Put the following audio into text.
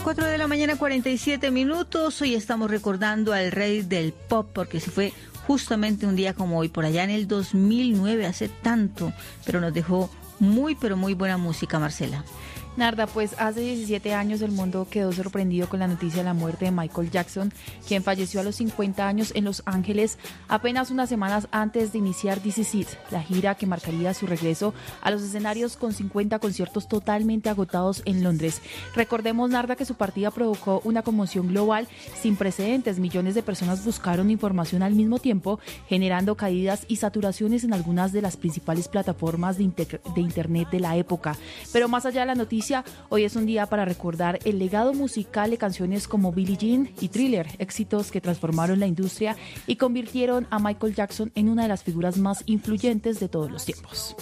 4 de la mañana, 47 minutos. Hoy estamos recordando al rey del pop porque se fue justamente un día como hoy, por allá en el 2009, hace tanto, pero nos dejó muy, pero muy buena música, Marcela. Narda, pues hace 17 años el mundo quedó sorprendido con la noticia de la muerte de Michael Jackson, quien falleció a los 50 años en Los Ángeles, apenas unas semanas antes de iniciar This Is It, la gira que marcaría su regreso a los escenarios con 50 conciertos totalmente agotados en Londres. Recordemos, Narda, que su partida provocó una conmoción global sin precedentes. Millones de personas buscaron información al mismo tiempo, generando caídas y saturaciones en algunas de las principales plataformas de Internet de la época. Pero más allá de la noticia, hoy es un día para recordar el legado musical de canciones como Billie Jean y Thriller, éxitos que transformaron la industria y convirtieron a Michael Jackson en una de las figuras más influyentes de todos los tiempos.